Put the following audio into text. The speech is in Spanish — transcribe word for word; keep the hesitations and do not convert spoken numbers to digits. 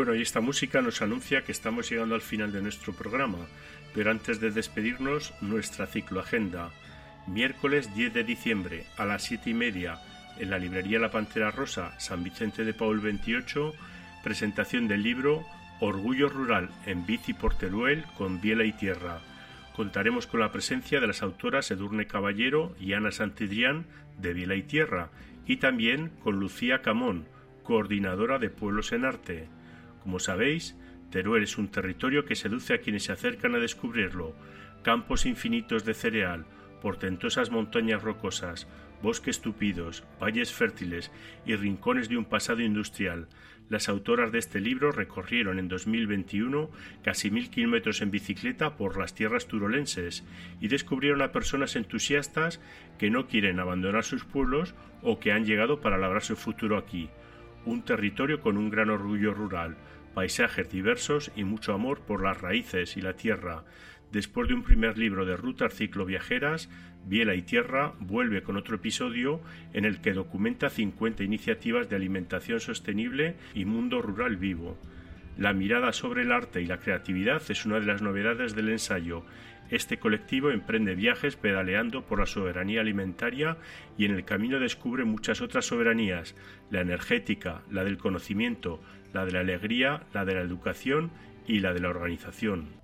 Bueno, y esta música nos anuncia que estamos llegando al final de nuestro programa, pero antes de despedirnos, nuestra cicloagenda. Miércoles diez de diciembre a las siete y media en la librería La Pantera Rosa, San Vicente de Paúl veintiocho, presentación del libro Orgullo Rural en bici por Teruel con biela y tierra. Contaremos con la presencia de las autoras Edurne Caballero y Ana Santidrián de Biela y Tierra, y también con Lucía Camón, coordinadora de Pueblos en Arte. Como sabéis, Teruel es un territorio que seduce a quienes se acercan a descubrirlo. Campos infinitos de cereal, portentosas montañas rocosas, bosques tupidos, valles fértiles y rincones de un pasado industrial. Las autoras de este libro recorrieron en dos mil veintiuno casi mil kilómetros en bicicleta por las tierras turolenses y descubrieron a personas entusiastas que no quieren abandonar sus pueblos o que han llegado para labrar su futuro aquí. Un territorio con un gran orgullo rural, paisajes diversos y mucho amor por las raíces y la tierra. Después de un primer libro de rutas cicloviajeras, Biela y Tierra vuelve con otro episodio en el que documenta cincuenta iniciativas de alimentación sostenible y mundo rural vivo. La mirada sobre el arte y la creatividad es una de las novedades del ensayo. Este colectivo emprende viajes pedaleando por la soberanía alimentaria y en el camino descubre muchas otras soberanías, la energética, la del conocimiento, la de la alegría, la de la educación y la de la organización.